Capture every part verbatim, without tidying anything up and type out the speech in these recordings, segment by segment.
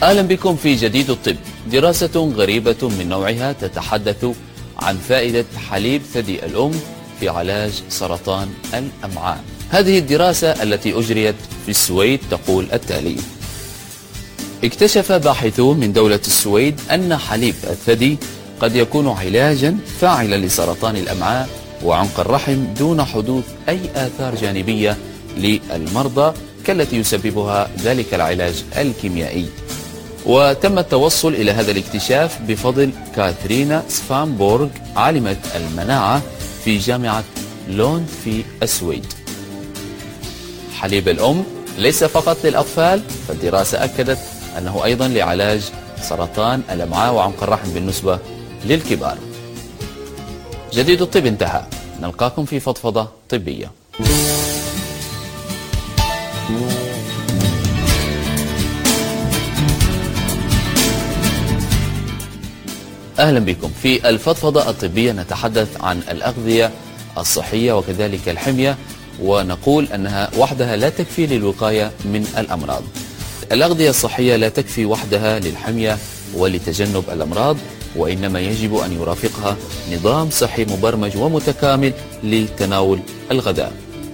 أهلا بكم في جديد الطب. دراسة غريبة من نوعها تتحدث عن فائدة حليب ثدي الأم في علاج سرطان الأمعاء. هذه الدراسة التي أجريت في السويد تقول التالي: اكتشف باحثون من دولة السويد أن حليب الثدي قد يكون علاجا فاعلا لسرطان الأمعاء وعنق الرحم دون حدوث أي آثار جانبية للمرضى كالتي يسببها ذلك العلاج الكيميائي. وتم التوصل إلى هذا الاكتشاف بفضل كاترينا سفانبورغ عالمة المناعة في جامعة لوند في السويد. حليب الأم ليس فقط للأطفال، فالدراسة أكدت أنه أيضا لعلاج سرطان الأمعاء وعنق الرحم بالنسبة للكبار. جديد الطب انتهى، نلقاكم في فضفضة طبية. أهلا بكم. في الفضفضة الطبية نتحدث عن الأغذية الصحية وكذلك الحمية، ونقول أنها وحدها لا تكفي للوقاية من الأمراض. الأغذية الصحية لا تكفي وحدها للحمية ولتجنب الأمراض، وإنما يجب أن يرافقها نظام صحي مبرمج ومتكامل لتناول الغذاء.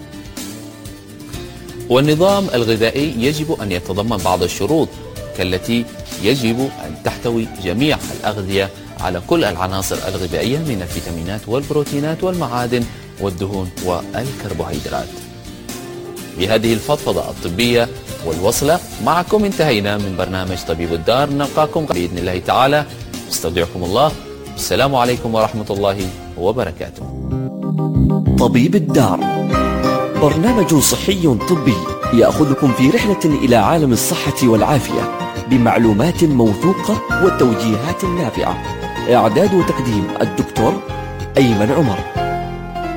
والنظام الغذائي يجب أن يتضمن بعض الشروط كالتي يجب أن تحتوي جميع الأغذية على كل العناصر الغذائية من الفيتامينات والبروتينات والمعادن والدهون والكربوهيدرات. بهذه الفضفضة الطبية والوصلة معكم انتهينا من برنامج طبيب الدار. نلقاكم بإذن الله تعالى. استودعكم الله. السلام عليكم ورحمة الله وبركاته. طبيب الدار برنامج صحي طبي يأخذكم في رحلة إلى عالم الصحة والعافية بمعلومات موثوقة وتوجيهات نافعة. إعداد وتقديم الدكتور أيمن عمر.